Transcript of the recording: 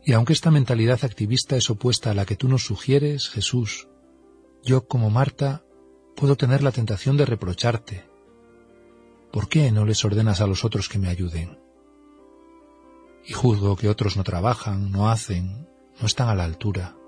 Y aunque esta mentalidad activista es opuesta a la que tú nos sugieres, Jesús, yo, como Marta, puedo tener la tentación de reprocharte. ¿Por qué no les ordenas a los otros que me ayuden? Y juzgo que otros no trabajan, no hacen, no están a la altura.